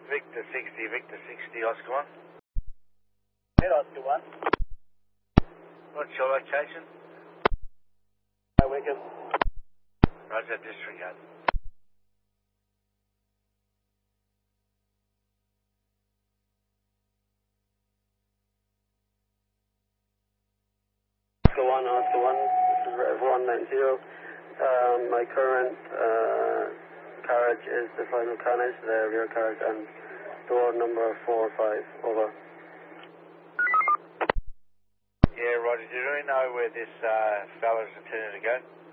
Victor 60, Oscar 1. Head Oscar 1. What's your location? Wickham. Roger, disregard. Oscar 1, this is Rev 190. My current carriage is the final carnage, the rear carriage, and door number 45, over. Yeah, Roger, do you really know where this fella's intending to go?